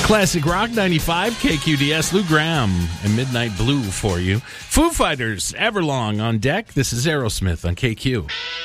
Classic Rock 95, KQDS, Lou Graham, and Midnight Blue for you. Foo Fighters, Everlong on deck. This is Aerosmith on KQ.